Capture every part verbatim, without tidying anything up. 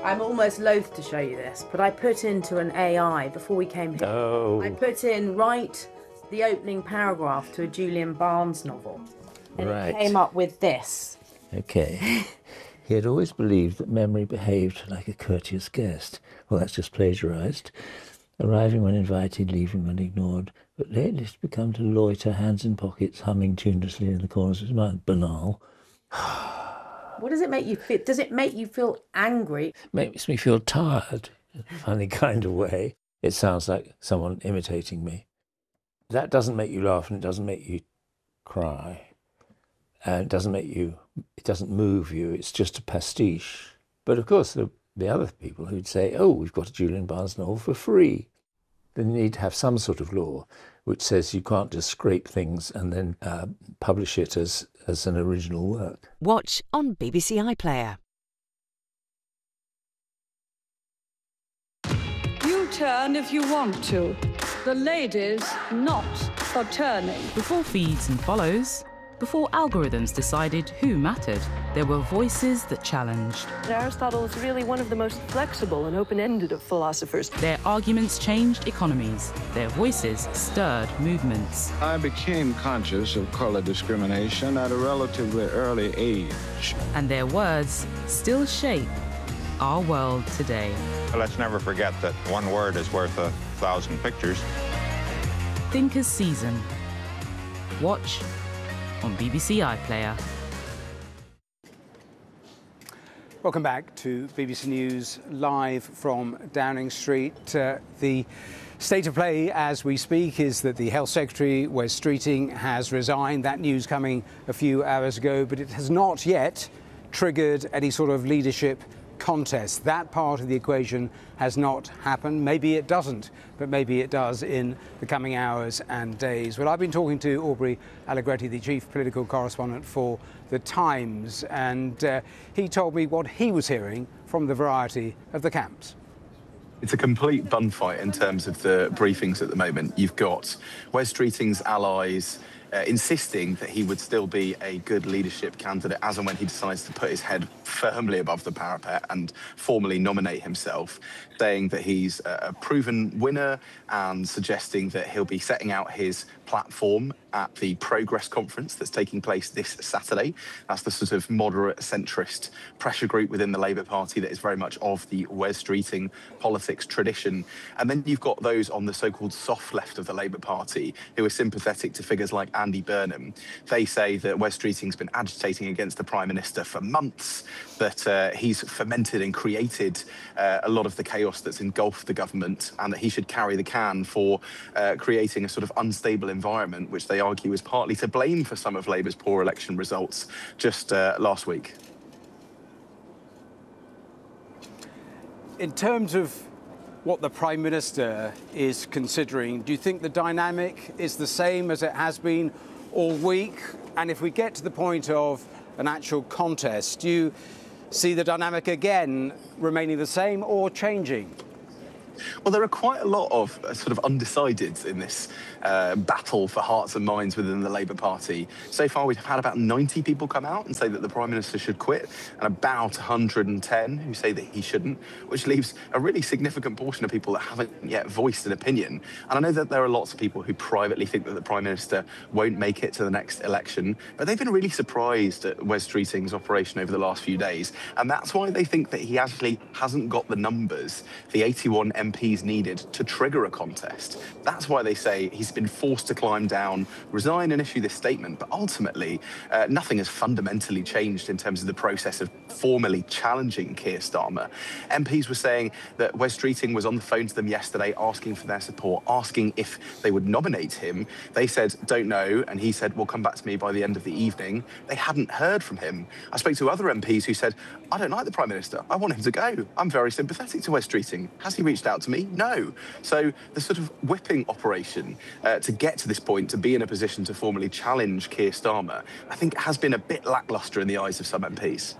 I'm almost loath to show you this, but I put into an A I before we came here. Oh. I put in, write the opening paragraph to a Julian Barnes novel. And Right. it came up with this. Okay. He had always believed that memory behaved like a courteous guest. Well, that's just plagiarised. Arriving when invited, leaving when ignored. But lately it's become to loiter, hands in pockets, humming tunelessly in the corners of his mind. Banal. What does it make you feel? Does it make you feel angry? It makes me feel tired in a funny kind of way. It sounds like someone imitating me. That doesn't make you laugh and it doesn't make you cry. And it doesn't make you, it doesn't move you. It's just a pastiche. But of course, the, the other people who'd say, oh, we've got a Julian Barnes novel for free. Then you need to have some sort of law which says you can't just scrape things and then uh, publish it as, as an original work. Watch on B B C iPlayer. You turn if you want to. The ladies not for turning. Before feeds and follows, before algorithms decided who mattered, there were voices that challenged. Aristotle is really one of the most flexible and open-ended of philosophers. Their arguments changed economies. Their voices stirred movements. I became conscious of colour discrimination at a relatively early age. And their words still shape our world today. Let's never forget that one word is worth a thousand pictures. Thinkers Season. Watch on B B C iPlayer. Welcome back to B B C News live from Downing Street. Uh, the state of play as we speak is that the Health Secretary, Wes Streeting, has resigned. That news coming a few hours ago, but it has not yet triggered any sort of leadership contest. That part of the equation has not happened. Maybe it doesn't, but maybe it does in the coming hours and days. Well, I've been talking to Aubrey Allegretti, the chief political correspondent for The Times, and uh, he told me what he was hearing from the variety of the camps. It's a complete bun fight in terms of the briefings at the moment. You've got Wes Streeting's allies Uh, insisting that he would still be a good leadership candidate as and when he decides to put his head firmly above the parapet and formally nominate himself, saying that he's a, a proven winner and suggesting that he'll be setting out his platform at the Progress conference that's taking place this Saturday. That's the sort of moderate centrist pressure group within the Labour Party that is very much of the Wes Streeting politics tradition. And then you've got those on the so-called soft left of the Labour Party who are sympathetic to figures like Andy Burnham. They say that Wes Streeting's been agitating against the Prime Minister for months, that uh, he's fomented and created uh, a lot of the chaos that's engulfed the government, and that he should carry the can for uh, creating a sort of unstable environment, which they argue is partly to blame for some of Labour's poor election results just uh, last week. In terms of what the Prime Minister is considering, do you think the dynamic is the same as it has been all week? And if we get to the point of an actual contest, do you see the dynamic again remaining the same or changing? Well, there are quite a lot of uh, sort of undecideds in this uh, battle for hearts and minds within the Labour Party. So far, we've had about ninety people come out and say that the Prime Minister should quit, and about one hundred and ten who say that he shouldn't, which leaves a really significant portion of people that haven't yet voiced an opinion. And I know that there are lots of people who privately think that the Prime Minister won't make it to the next election, but they've been really surprised at Wes Streeting's operation over the last few days, and that's why they think that he actually hasn't got the numbers, the eighty-one M Ps needed to trigger a contest. That's why they say he's been forced to climb down, resign and issue this statement. But ultimately, uh, nothing has fundamentally changed in terms of the process of formally challenging Keir Starmer. M Ps were saying that Wes Streeting was on the phone to them yesterday asking for their support, asking if they would nominate him. They said, don't know. And he said, well, come back to me by the end of the evening. They hadn't heard from him. I spoke to other M Ps who said, I don't like the Prime Minister. I want him to go. I'm very sympathetic to Wes Streeting. Has he reached out to me? No. So the sort of whipping operation uh, to get to this point, to be in a position to formally challenge Keir Starmer, I think has been a bit lacklustre in the eyes of some M Ps.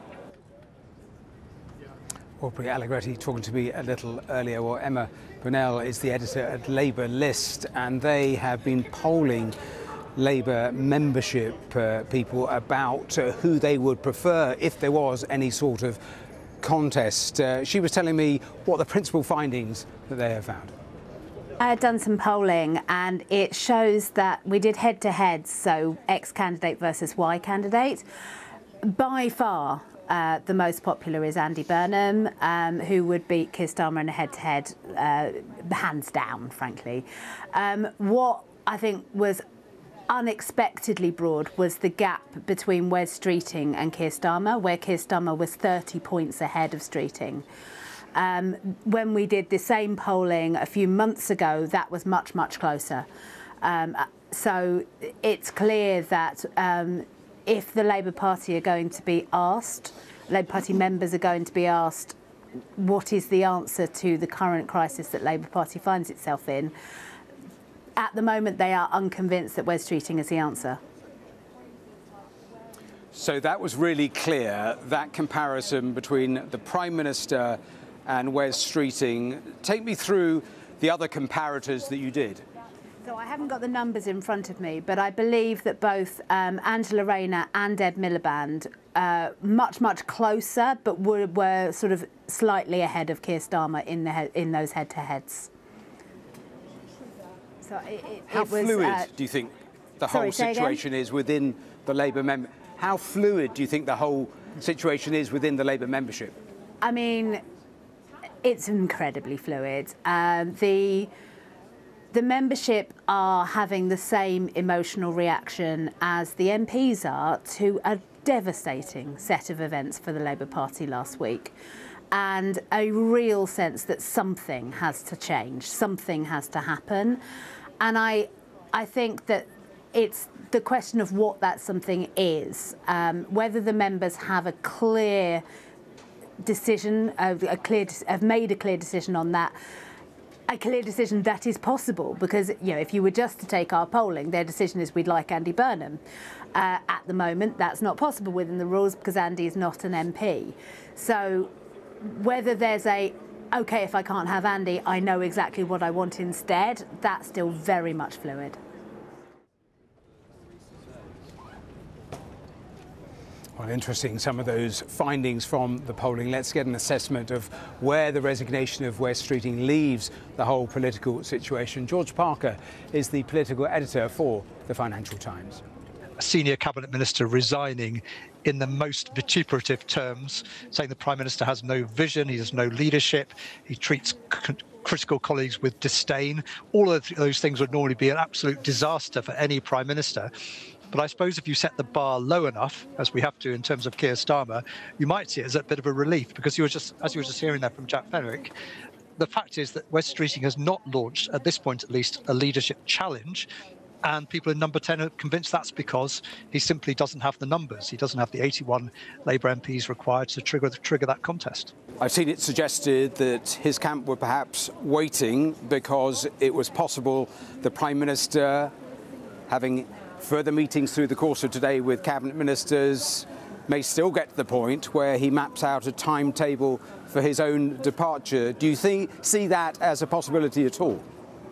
Aubrey Allegretti talking to me a little earlier. Well, Emma Brunel is the editor at Labour List, and they have been polling Labour membership uh, people about uh, who they would prefer if there was any sort of contest. Uh, she was telling me what the principal findings that they have found. I had done some polling and it shows that we did head-to-head, so X candidate versus Y candidate. By far, uh, the most popular is Andy Burnham, um, who would beat Keir Starmer in a head-to-head, uh, hands down, frankly. Um, what I think was unexpectedly broad was the gap between Wes Streeting and Keir Starmer, where Keir Starmer was thirty points ahead of Streeting. Um, when we did the same polling a few months ago, that was much, much closer. Um, so it's clear that um, if the Labour Party are going to be asked, Labour Party members are going to be asked, what is the answer to the current crisis that Labour Party finds itself in? At the moment, they are unconvinced that Wes Streeting is the answer. So that was really clear, that comparison between the Prime Minister and Wes Streeting. Take me through the other comparators that you did. So I haven't got the numbers in front of me, but I believe that both um, Angela Rayner and Ed Miliband uh, much, much closer, but were, were sort of slightly ahead of Keir Starmer in, the, in those head-to-heads. So it, it, How it was, fluid uh, do you think the sorry, whole situation is within the Labour member? How fluid do you think the whole situation is within the Labour membership? I mean, it's incredibly fluid. Um, the the membership are having the same emotional reaction as the M Ps are to a devastating set of events for the Labour Party last week, and a real sense that something has to change, something has to happen, and I I think that it's the question of what that something is, um, whether the members have a clear decision, uh, a clear, have made a clear decision on that, a clear decision that is possible, because, you know, if you were just to take our polling, their decision is we'd like Andy Burnham. Uh, at the moment, that's not possible within the rules because Andy is not an M P. So whether there's a, OK, if I can't have Andy, I know exactly what I want instead, that's still very much fluid. Well, interesting, some of those findings from the polling. Let's get an assessment of where the resignation of Wes Streeting leaves the whole political situation. George Parker is the political editor for the Financial Times. A senior cabinet minister resigning in the most vituperative terms, saying the Prime Minister has no vision, he has no leadership, he treats critical colleagues with disdain. All of those things would normally be an absolute disaster for any Prime Minister. But I suppose if you set the bar low enough, as we have to in terms of Keir Starmer, you might see it as a bit of a relief, because you were just, as you were just hearing there from Jack Fenwick, the fact is that Wes Streeting has not launched, at this point at least, a leadership challenge. And people in Number ten are convinced that's because he simply doesn't have the numbers. He doesn't have the eighty-one Labour M Ps required to trigger, trigger that contest. I've seen it suggested that his camp were perhaps waiting because it was possible the Prime Minister, having further meetings through the course of today with cabinet ministers, may still get to the point where he maps out a timetable for his own departure. Do you think, see that as a possibility at all?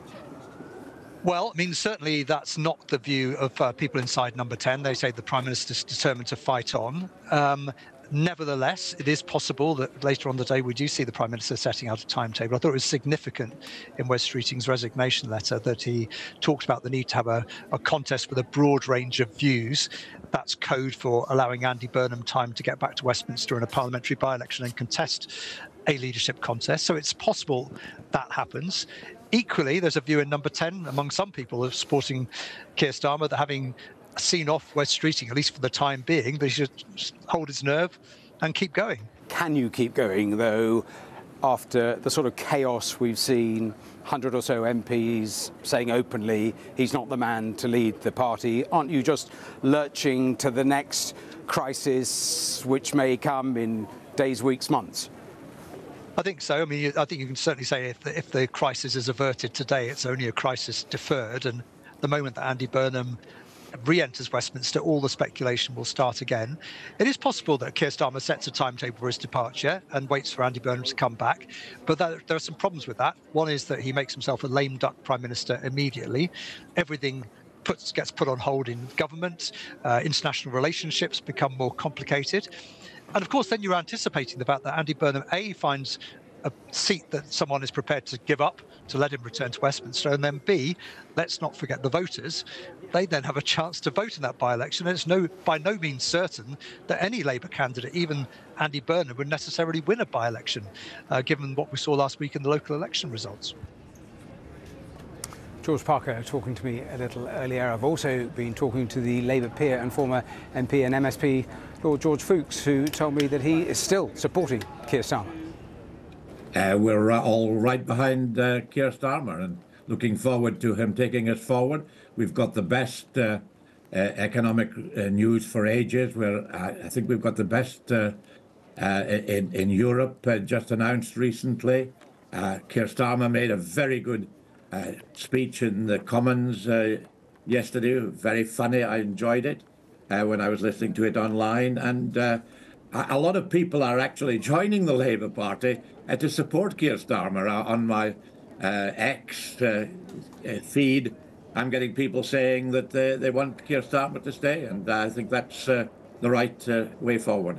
Well, I mean, certainly that's not the view of uh, people inside Number ten. They say the Prime Minister's determined to fight on. Um, Nevertheless, it is possible that later on the day we do see the Prime Minister setting out a timetable. I thought it was significant in Wes Streeting's resignation letter that he talked about the need to have a, a contest with a broad range of views. That's code for allowing Andy Burnham time to get back to Westminster in a parliamentary by-election and contest a leadership contest. So it's possible that happens. Equally, there's a view in Number ten among some people of supporting Keir Starmer that having seen off Wes Streeting, at least for the time being, that he should hold his nerve and keep going. Can you keep going, though, after the sort of chaos we've seen, one hundred or so M Ps saying openly he's not the man to lead the party? Aren't you just lurching to the next crisis, which may come in days, weeks, months? I think so. I mean, I think you can certainly say if the, if the crisis is averted today, it's only a crisis deferred. And the moment that Andy Burnham re-enters Westminster, all the speculation will start again. It is possible that Keir Starmer sets a timetable for his departure and waits for Andy Burnham to come back, but that, there are some problems with that. One is that he makes himself a lame duck Prime Minister immediately. Everything puts, gets put on hold in government. Uh, international relationships become more complicated. And of course, then you're anticipating the fact that Andy Burnham, A, finds a seat that someone is prepared to give up to let him return to Westminster, and then B, let's not forget the voters. They then have a chance to vote in that by-election, and it's no, by no means certain that any Labour candidate, even Andy Burnham, would necessarily win a by-election, uh, given what we saw last week in the local election results. George Parker talking to me a little earlier. I've also been talking to the Labour peer and former M P and M S P, Lord George Fuchs, who told me that he is still supporting Keir Starmer. Uh, we're uh, all right behind uh, Keir Starmer and looking forward to him taking us forward. We've got the best uh, uh, economic uh, news for ages. We're, I, I think we've got the best uh, uh, in, in Europe, uh, just announced recently. Uh, Keir Starmer made a very good uh, speech in the Commons uh, yesterday, very funny. I enjoyed it uh, when I was listening to it online. And uh, a lot of people are actually joining the Labour Party uh, to support Keir Starmer. Uh, on my uh, X uh, uh, feed, I'm getting people saying that they, they want Keir Starmer to stay, and I think that's uh, the right uh, way forward.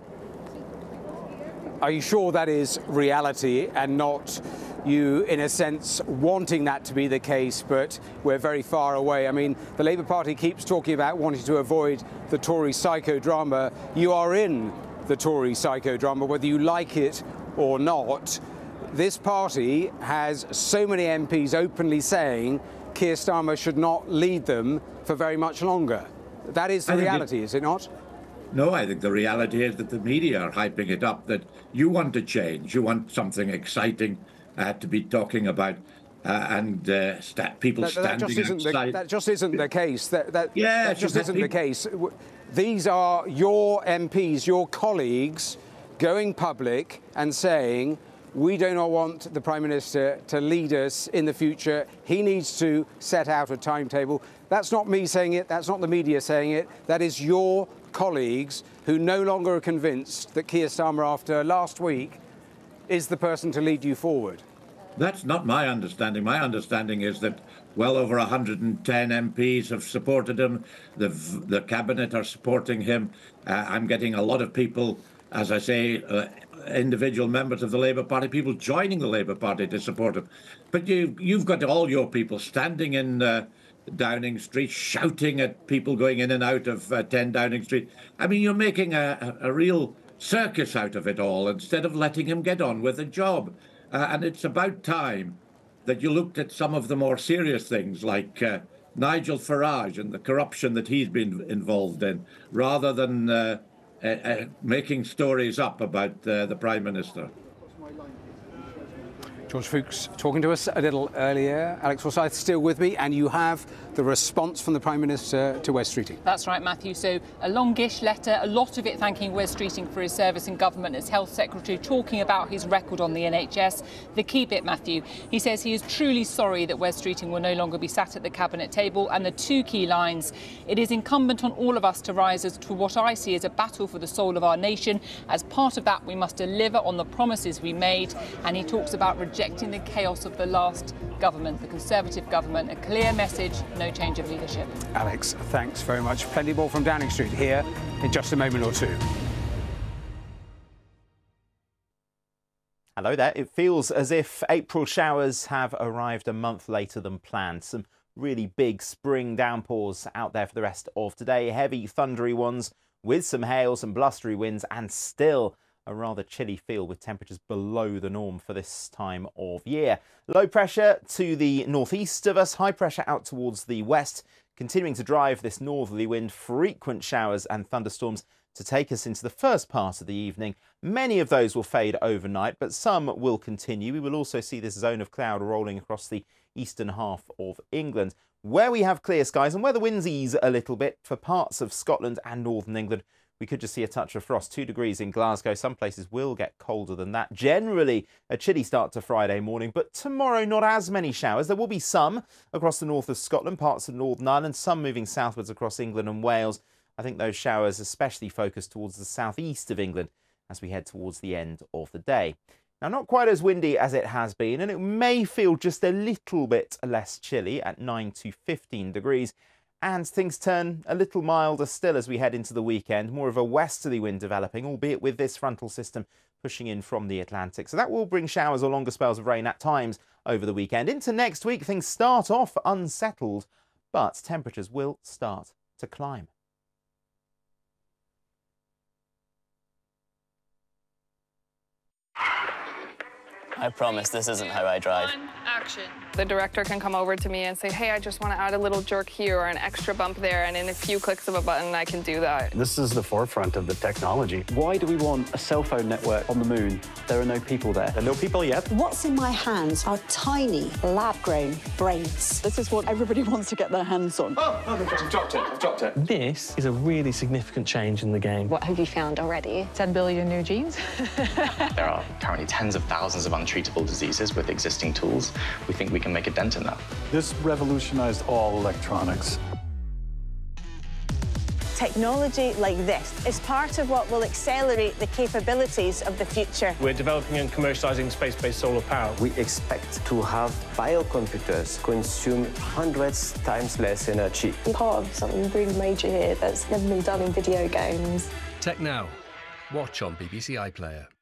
Are you sure that is reality and not you, in a sense, wanting that to be the case, but we're very far away? I mean, the Labour Party keeps talking about wanting to avoid the Tory psychodrama. You are in the Tory psychodrama, whether you like it or not. This party has so many M Ps openly saying Keir Starmer should not lead them for very much longer. That is the reality, is it not? No, I think the reality is that the media are hyping it up, that you want to change, you want something exciting uh, to be talking about, uh, and uh, sta people that, that standing just isn't outside. The, that just isn't the case. That, that, yeah, that just isn't people... the case. These are your M Ps, your colleagues, going public and saying, we do not want the Prime Minister to lead us in the future. He needs to set out a timetable. That's not me saying it. That's not the media saying it. That is your colleagues who no longer are convinced that Keir Starmer, after last week, is the person to lead you forward. That's not my understanding. My understanding is that well over one hundred and ten M Ps have supported him. The, the Cabinet are supporting him. Uh, I'm getting a lot of people, as I say, uh, individual members of the Labour Party, people joining the Labour Party to support him. But you, you've got all your people standing in uh, Downing Street, shouting at people going in and out of uh, ten Downing Street. I mean, you're making a, a, a real circus out of it all instead of letting him get on with the job. Uh, and it's about time that you looked at some of the more serious things, like uh, Nigel Farage and the corruption that he's been involved in, rather than uh, uh, uh, making stories up about uh, the Prime Minister. George Fuchs talking to us a little earlier. Alex Forsyth still with me, and you have the response from the Prime Minister to Wes Streeting. That's right, Matthew. So a longish letter, a lot of it thanking Wes Streeting for his service in government as Health Secretary, talking about his record on the N H S. The key bit, Matthew, he says he is truly sorry that Wes Streeting will no longer be sat at the Cabinet table. And the two key lines: it is incumbent on all of us to rise as to what I see as a battle for the soul of our nation. As part of that, we must deliver on the promises we made. And he talks about rejecting the chaos of the last government, the Conservative government. A clear message, no change of leadership. Alex, thanks very much. Plenty more from Downing Street here in just a moment or two. Hello there. It feels as if April showers have arrived a month later than planned. Some really big spring downpours out there for the rest of today. Heavy, thundery ones with some hail, some blustery winds, and still a rather chilly feel with temperatures below the norm for this time of year. Low pressure to the northeast of us, high pressure out towards the west, continuing to drive this northerly wind, frequent showers and thunderstorms to take us into the first part of the evening. Many of those will fade overnight, but some will continue. We will also see this zone of cloud rolling across the eastern half of England. Where we have clear skies and where the winds ease a little bit for parts of Scotland and northern England, we could just see a touch of frost. Two degrees in Glasgow. Some places will get colder than that. Generally, a chilly start to Friday morning, but tomorrow not as many showers. There will be some across the north of Scotland, parts of Northern Ireland, some moving southwards across England and Wales. I think those showers especially focused towards the southeast of England as we head towards the end of the day. Now, not quite as windy as it has been, and it may feel just a little bit less chilly at nine to fifteen degrees. And things turn a little milder still as we head into the weekend. More of a westerly wind developing, albeit with this frontal system pushing in from the Atlantic. So that will bring showers or longer spells of rain at times over the weekend. Into next week, things start off unsettled, but temperatures will start to climb. I promise this isn't how I drive. Action. The director can come over to me and say, hey, I just want to add a little jerk here or an extra bump there, and in a few clicks of a button, I can do that. This is the forefront of the technology. Why do we want a cell phone network on the moon? There are no people there. There are no people yet. What's in my hands are tiny, lab-grown brains. This is what everybody wants to get their hands on. Oh, oh I've dropped it, I've dropped it. This is a really significant change in the game. What have you found already? ten billion new genes. There are currently tens of thousands of untreatable diseases with existing tools. We think we can make a dent in that. This revolutionized all electronics. Technology like this is part of what will accelerate the capabilities of the future. We're developing and commercializing space-based solar power. We expect to have biocomputers consume hundreds times less energy. I'm part of something really major here that's never been done in video games. Tech Now. Watch on B B C iPlayer.